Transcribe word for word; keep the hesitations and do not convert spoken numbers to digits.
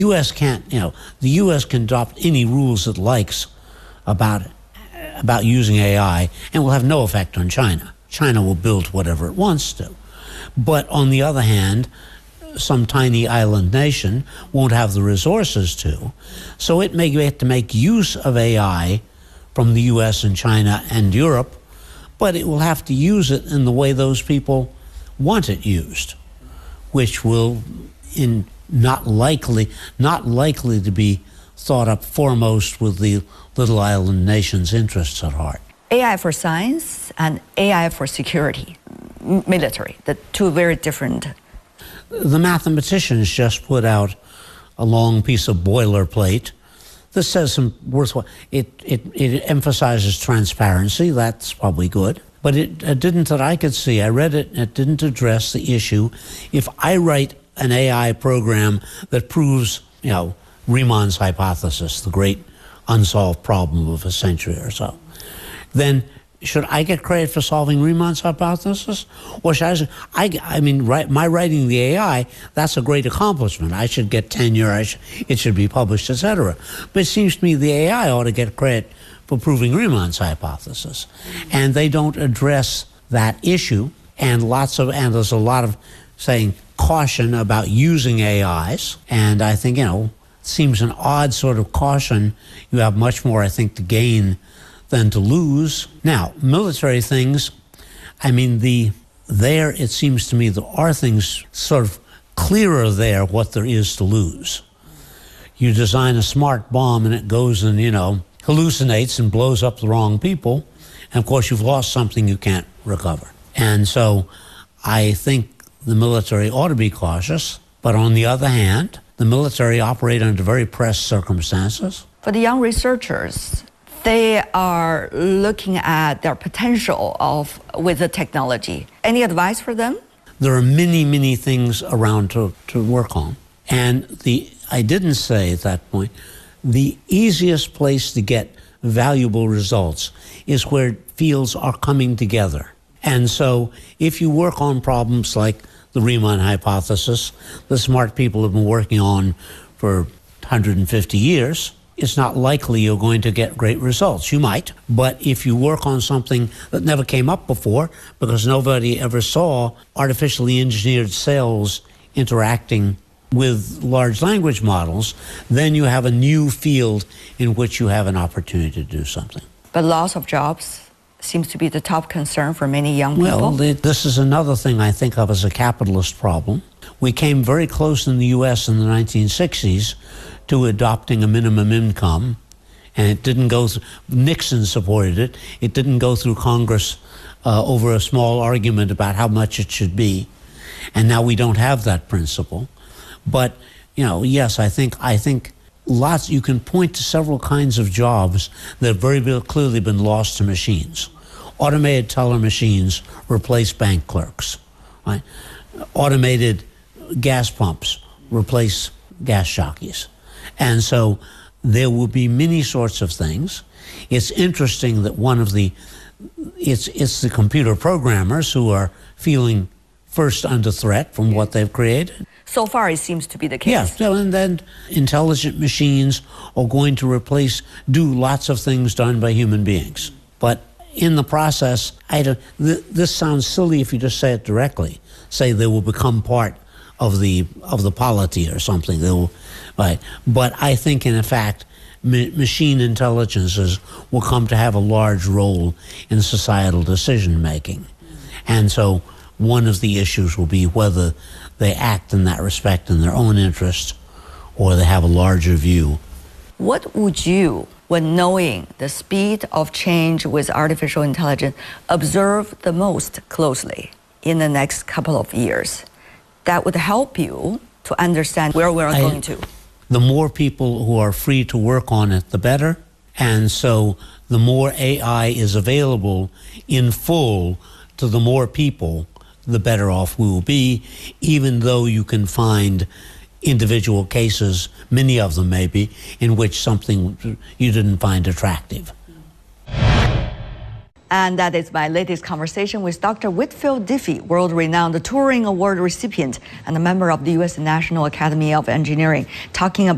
U S can't, you know, the U S can adopt any rules it likes about, about using A I and will have no effect on China. China will build whatever it wants to. But on the other hand, some tiny island nation won't have the resources to. So it may have to make use of A I from the U S and China and Europe, but it will have to use it in the way those people want it used, which will in not likely not likely to be thought up foremost with the little island nation's interests at heart. A I for science and A I for security, military, the two very different. The mathematicians just put out a long piece of boilerplate that says some worthwhile. It, it, it emphasizes transparency. That's probably good. But it, it didn't, that I could see, I read it, and it didn't address the issue. If I write an A I program that proves, you know, Riemann's hypothesis, the great unsolved problem of a century or so, then should I get credit for solving Riemann's hypothesis? Or should I, I, I mean, right, my writing the A I, that's a great accomplishment. I should get tenure, I should, it should be published, et cetera. But it seems to me the A I ought to get credit for proving Riemann's hypothesis. And they don't address that issue, and lots of, and there's a lot of saying caution about using A Is. And I think, you know, it seems an odd sort of caution. You have much more, I think, to gain than to lose. Now, military things, I mean, the there, it seems to me, there are things sort of clearer there what there is to lose. You design a smart bomb and it goes and, you know, hallucinates and blows up the wrong people, and of course you've lost something you can't recover. And so I think the military ought to be cautious, but on the other hand, the military operate under very pressed circumstances. For the young researchers, they are looking at their potential of with the technology. Any advice for them? There are many, many things around to, to work on. And the I didn't say at that point, the easiest place to get valuable results is where fields are coming together. And so if you work on problems like the Riemann hypothesis, the smart people have been working on for one hundred fifty years, it's not likely you're going to get great results. You might, but if you work on something that never came up before, because nobody ever saw artificially engineered cells interacting with large language models, then you have a new field in which you have an opportunity to do something. But loss of jobs seems to be the top concern for many young people. Well, this is another thing I think of as a capitalist problem. We came very close in the U S in the nineteen sixties to adopting a minimum income, and it didn't go through, Nixon supported it, it didn't go through Congress uh, over a small argument about how much it should be, and now we don't have that principle. But, you know, yes, I think, I think lots, you can point to several kinds of jobs that have very clearly been lost to machines. Automated teller machines replace bank clerks, right? Automated gas pumps replace gas jockeys. And so there will be many sorts of things. It's interesting that one of the, it's, it's the computer programmers who are feeling first under threat from what they've created. So far, it seems to be the case. Yeah, so, and then intelligent machines are going to replace, do lots of things done by human beings. But in the process, I don't, th this sounds silly if you just say it directly. Say they will become part of the of the polity or something. They will, right? But I think, in fact, ma machine intelligences will come to have a large role in societal decision making, and so one of the issues will be whether they act in that respect in their own interest, or they have a larger view. What would you, when knowing the speed of change with artificial intelligence, observe the most closely in the next couple of years that would help you to understand where we're I, going to? The more people who are free to work on it, the better. And so the more A I is available in full to the more people, the better off we will be, even though you can find individual cases, many of them maybe, in which something you didn't find attractive. And that is my latest conversation with Doctor Whitfield Diffie, world-renowned Turing Award recipient and a member of the U S National Academy of Engineering, talking about